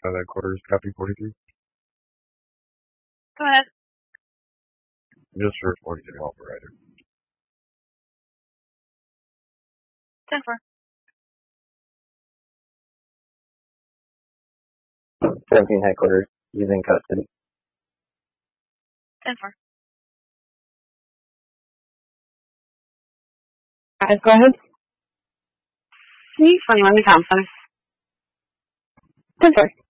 25 headquarters, copy 43. Go ahead. Just for 42 operator. 10-4. 17 headquarters, using custody. 10-4. Guys, go ahead. Can you explain when the count center? 10-4.